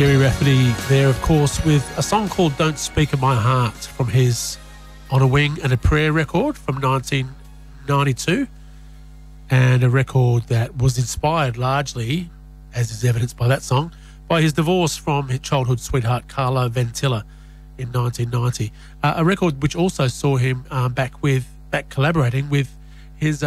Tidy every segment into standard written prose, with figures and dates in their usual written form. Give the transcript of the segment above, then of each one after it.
Gerry Rafferty there, of course, with a song called Don't Speak of My Heart from his On a Wing and a Prayer record from 1992, and a record that was inspired largely, as is evidenced by that song, by his divorce from his childhood sweetheart Carlo Ventilla in 1990. A record which also saw him back collaborating with his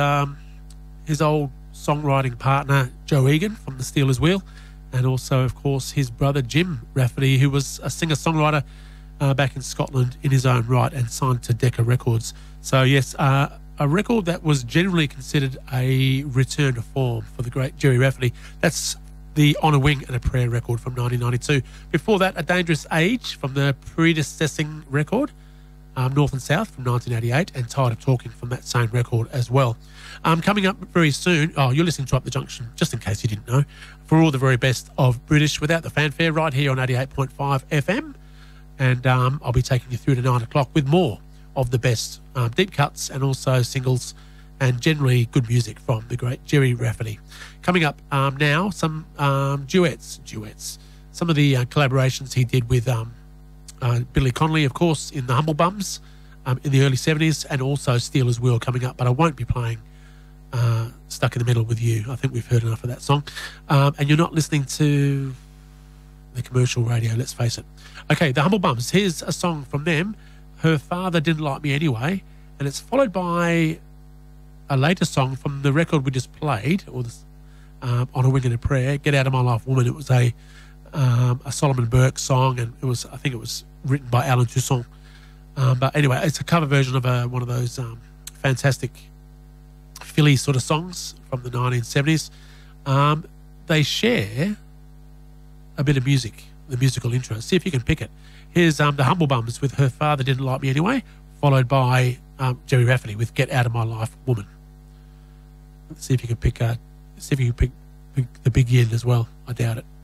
old songwriting partner Joe Egan from the Steelers Wheel, and also, of course, his brother Jim Rafferty, who was a singer-songwriter back in Scotland in his own right and signed to Decca Records. So, yes, a record that was generally considered a return to form for the great Gerry Rafferty. That's the On a Wing and a Prayer record from 1992. Before that, A Dangerous Age from the predecessing record, North and South from 1988, and Tired of Talking from that same record as well. Coming up very soon, you're listening to Up the Junction, just in case you didn't know, for all the very best of British without the fanfare right here on 88.5 FM. And I'll be taking you through to 9 o'clock with more of the best deep cuts and also singles and generally good music from the great Gerry Rafferty. Coming up now, some duets, some of the collaborations he did with Billy Connolly, of course, in the Humble Bums in the early 70s, and also Steelers Wheel coming up, but I won't be playing Stuck in the Middle with You. I think we've heard enough of that song. And you're not listening to the commercial radio, let's face it. Okay, the Humble Bums. Here's a song from them, Her Father Didn't Like Me Anyway, and it's followed by a later song from the record we just played, or this, On a Wing and a Prayer, Get Out of My Life Woman. It was a Solomon Burke song, and I think it was written by Alan Toussaint. But anyway, it's a cover version of one of those fantastic Philly sort of songs from the 1970s. They share a bit of music, the musical intro. See if you can pick it. Here's the Humble Bums with Her Father Didn't Like Me Anyway, followed by Gerry Rafferty with Get Out of My Life Woman. Let's see if you can pick the big end as well. I doubt it.